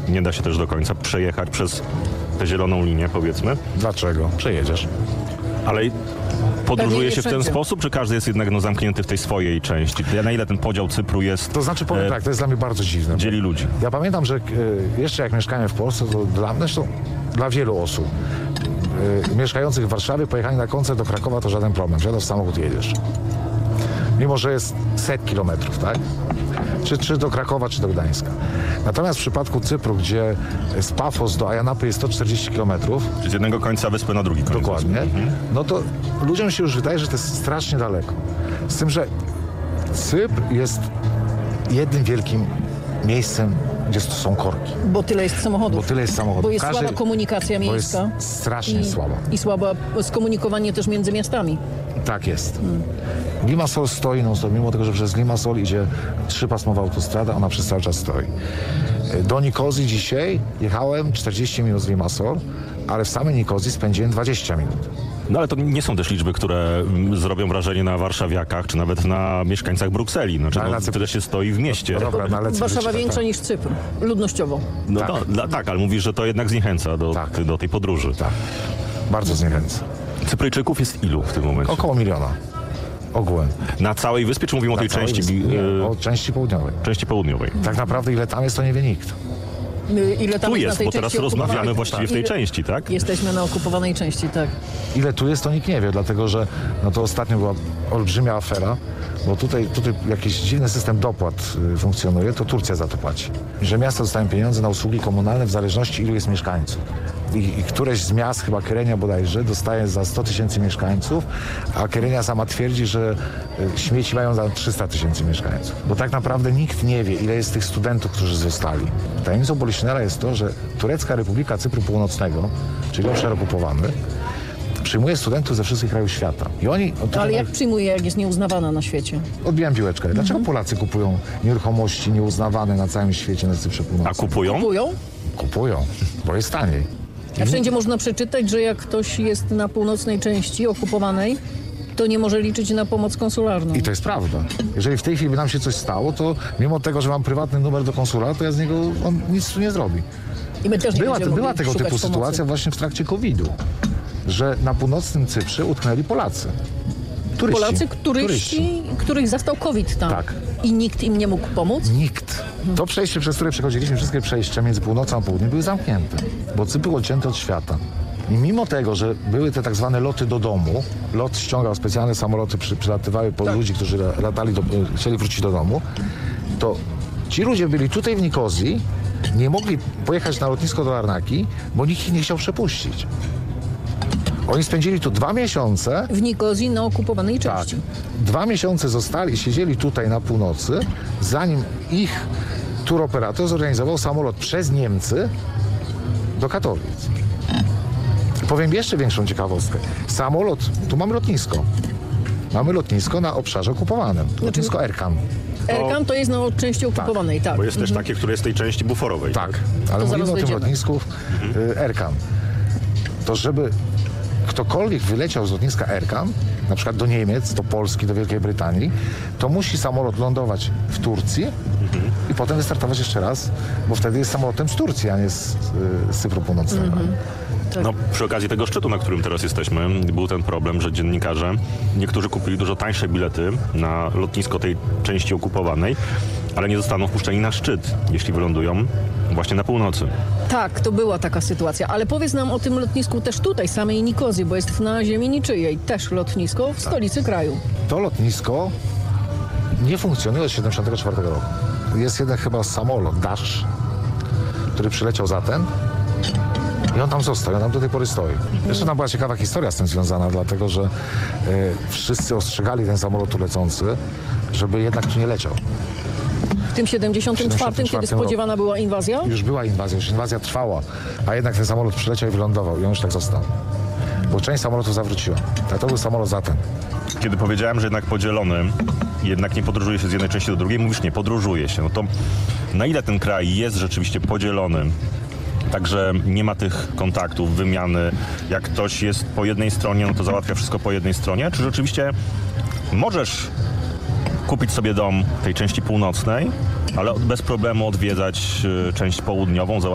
nie da się też do końca przejechać przez tę zieloną linię, powiedzmy. Dlaczego? Przejedziesz. Ale podróżuje Pewnie się w ten wszędzie. sposób, czy każdy jest jednak zamknięty w tej swojej części? Na ile ten podział Cypru jest, To znaczy, powiem tak, to jest dla mnie bardzo dziwne. dzieli ludzi? Ja pamiętam, że jeszcze jak mieszkałem w Polsce, to dla mnie, zresztą dla wielu osób mieszkających w Warszawie, pojechanie na koncert do Krakowa to żaden problem. Wsiadasz w samochód, jedziesz. Mimo że jest 100 kilometrów, tak? Czy do Krakowa, czy do Gdańska. Natomiast w przypadku Cypru, gdzie z Pafos do Ajanapy jest 140 kilometrów, Czy z jednego końca wyspy na drugi koniec? dokładnie, no to ludziom się już wydaje, że to jest strasznie daleko. Z tym, że Cypr jest jednym wielkim miejscem, gdzie są korki. Bo tyle jest samochodów. Bo tyle jest samochodów. Bo jest Każdy- słaba komunikacja Bo jest miejska. strasznie słaba. I słaba skomunikowanie też między miastami. Tak jest. Limassol stoi non-stop, mimo tego, że przez Limassol idzie trzypasmowa autostrada, ona przez cały czas stoi. Do Nikozji dzisiaj jechałem 40 minut z Limassol, ale w samej Nikozji spędziłem 20 minut. No ale to nie są też liczby, które zrobią wrażenie na warszawiakach, czy nawet na mieszkańcach Brukseli. Znaczy, Ale na Cypr- tyle się stoi w mieście. No dobra, no ale Warszawa większa niż Cypr, ludnościowo. No tak. tak, ale mówisz, że to jednak zniechęca do tej podróży. Tak, bardzo zniechęca. Cypryjczyków jest ilu w tym momencie? Około 1 miliona. Ogółem. Na całej wyspie, czy mówimy o tej Na całej części, wyspie. Nie, o części południowej. części południowej? Tak naprawdę ile tam jest, to nie wie nikt. Ile tam Tu na jest, tej bo teraz części rozmawiamy okupowanej? właściwie w tej Ile- części, tak? Jesteśmy na okupowanej części, tak. Ile tu jest, to nikt nie wie, dlatego że no to ostatnio była olbrzymia afera, bo tutaj jakiś dziwny system dopłat funkcjonuje, to Turcja za to płaci. Że miasta dostają pieniądze na usługi komunalne w zależności ilu jest mieszkańców. I któreś z miast, chyba Kyrenia bodajże, dostaje za 100 000 mieszkańców, a Kyrenia sama twierdzi, że śmieci mają za 300 000 mieszkańców. Bo tak naprawdę nikt nie wie, ile jest tych studentów, którzy zostali. Tajemnicą Poliszynela jest to, że Turecka Republika Cypru Północnego, czyli obszar okupowany, przyjmuje studentów ze wszystkich krajów świata. I oni Ale jak przyjmuje, jak jest nieuznawana na świecie? odbijam piłeczkę. Dlaczego Polacy kupują nieruchomości nieuznawane na całym świecie na Cyprze A Północnym? kupują? Kupują? Kupują, bo jest taniej. A wszędzie można przeczytać, że jak ktoś jest na północnej części okupowanej, to nie może liczyć na pomoc konsularną. I to jest prawda. Jeżeli w tej chwili by nam się coś stało, to mimo tego, że mam prywatny numer do konsula, to ja z niego on nic tu nie zrobi. I my też nie będziemy Była mogli tego szukać typu pomocy. sytuacja właśnie w trakcie COVID-u, że na północnym Cyprze utknęli Polacy. Turyści. Polacy, których zastał COVID tam. Tak. I nikt im nie mógł pomóc? Nikt. To przejście, przez które przechodziliśmy, wszystkie przejścia między północą a południem były zamknięte, bo Cypr był odcięty od świata. I mimo tego, że były te tak zwane loty do domu, lot ściągał specjalne samoloty, przylatywały po ludzi, którzy chcieli wrócić do domu, to ci ludzie byli tutaj w Nikozji, nie mogli pojechać na lotnisko do Larnaki, bo nikt ich nie chciał przepuścić. Oni spędzili tu 2 miesiące. W Nikozji na okupowanej Tak. części. 2 miesiące zostali, siedzieli tutaj na północy, zanim ich turoperator zorganizował samolot przez Niemcy do Katowic. Powiem jeszcze większą ciekawostkę. Samolot, tu mamy lotnisko. Mamy lotnisko na obszarze okupowanym. Lotnisko Erkan. Erkan to jest na części okupowanej, tak. Bo jest też takie, które jest w tej części buforowej. Tak, ale To mówimy zaraz o tym dojdziemy. lotnisku Erkan. To żeby ktokolwiek wyleciał z lotniska Erkan, na przykład do Niemiec, do Polski, do Wielkiej Brytanii, to musi samolot lądować w Turcji i potem wystartować jeszcze raz, bo wtedy jest samolotem z Turcji, a nie z Cypru Północnego. No, przy okazji tego szczytu, na którym teraz jesteśmy, był ten problem, że dziennikarze, niektórzy kupili dużo tańsze bilety na lotnisko tej części okupowanej, ale nie zostaną wpuszczeni na szczyt, jeśli wylądują właśnie na północy. Tak, to była taka sytuacja. Ale powiedz nam o tym lotnisku też tutaj, samej Nikozji, bo jest na ziemi niczyjej. Też lotnisko w stolicy kraju. To lotnisko nie funkcjonuje od 1974 roku. Jest jeden chyba samolot, Dash, który przyleciał za ten i on tam został, on tam do tej pory stoi. Jeszcze tam była ciekawa historia z tym związana, dlatego że wszyscy ostrzegali ten samolot tu lecący, żeby jednak tu nie leciał. W tym 74, kiedy spodziewana była inwazja? Już była inwazja, już inwazja trwała, a jednak ten samolot przyleciał i wylądował i on już tak został. Bo część samolotu zawróciła. A to był samolot za ten. Kiedy powiedziałem, że jednak podzielony, jednak nie podróżuje się z jednej części do drugiej, mówisz nie, podróżuje się. No to na ile ten kraj jest rzeczywiście podzielony, także nie ma tych kontaktów, wymiany, jak ktoś jest po jednej stronie, no to załatwia wszystko po jednej stronie, czy rzeczywiście możesz kupić sobie dom tej części północnej, ale bez problemu odwiedzać część południową,